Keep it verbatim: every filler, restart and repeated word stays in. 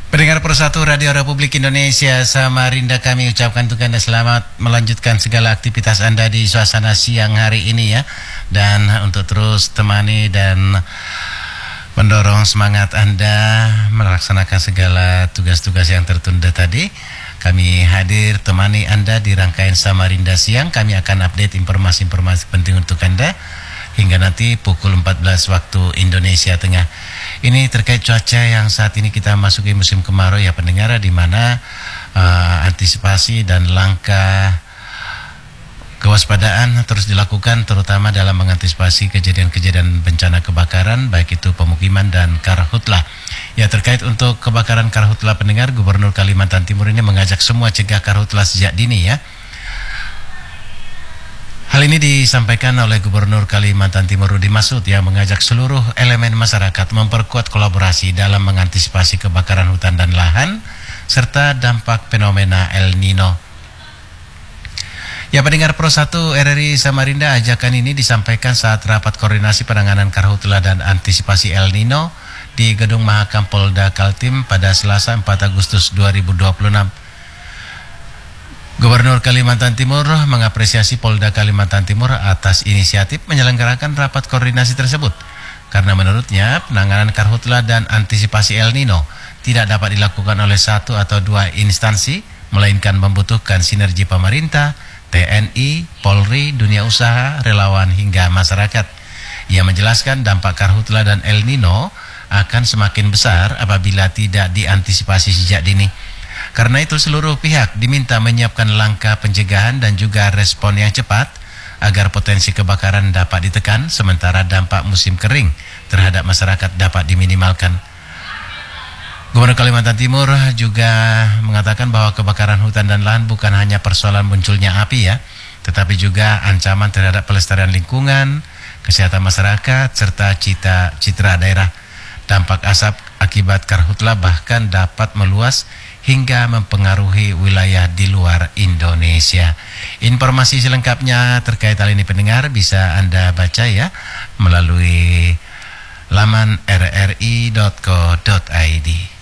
Pendengar Persatu Radio Republik Indonesia Samarinda, kami ucapkan untuk Anda selamat melanjutkan segala aktivitas Anda di suasana siang hari ini ya. Dan untuk terus temani dan mendorong semangat Anda melaksanakan segala tugas-tugas yang tertunda tadi, kami hadir temani Anda di rangkaian Samarinda Siang. Kami akan update informasi-informasi penting untuk Anda hingga nanti pukul empat belas waktu Indonesia Tengah. Ini terkait cuaca yang saat ini kita masuki musim kemarau ya pendengar, di mana uh, antisipasi dan langkah kewaspadaan terus dilakukan terutama dalam mengantisipasi kejadian-kejadian bencana kebakaran baik itu pemukiman dan karhutlah. Ya, terkait untuk kebakaran karhutlah pendengar, Gubernur Kalimantan Timur ini mengajak semua cegah karhutlah sejak dini ya. Hal ini disampaikan oleh Gubernur Kalimantan Timur Rudi Masud yang mengajak seluruh elemen masyarakat memperkuat kolaborasi dalam mengantisipasi kebakaran hutan dan lahan serta dampak fenomena El Nino. Ya pendengar Pro satu R R I Samarinda, ajakan ini disampaikan saat rapat koordinasi penanganan karhutlah dan antisipasi El Nino di Gedung Mahakam Polda Kaltim pada Selasa empat Agustus dua ribu dua puluh enam. Gubernur Kalimantan Timur mengapresiasi Polda Kalimantan Timur atas inisiatif menyelenggarakan rapat koordinasi tersebut, karena menurutnya penanganan karhutlah dan antisipasi El Nino tidak dapat dilakukan oleh satu atau dua instansi, melainkan membutuhkan sinergi pemerintah, T N I, Polri, dunia usaha, relawan hingga masyarakat. Ia menjelaskan dampak karhutlah dan El Nino akan semakin besar apabila tidak diantisipasi sejak dini. Karena itu seluruh pihak diminta menyiapkan langkah pencegahan dan juga respon yang cepat agar potensi kebakaran dapat ditekan sementara dampak musim kering terhadap masyarakat dapat diminimalkan. Gubernur Kalimantan Timur juga mengatakan bahwa kebakaran hutan dan lahan bukan hanya persoalan munculnya api ya, tetapi juga ancaman terhadap pelestarian lingkungan, kesehatan masyarakat, serta cita, citra daerah. Dampak asap akibat karhutlah bahkan dapat meluas hingga mempengaruhi wilayah di luar Indonesia. Informasi selengkapnya terkait hal ini pendengar bisa Anda baca ya melalui laman r r i dot co dot i d.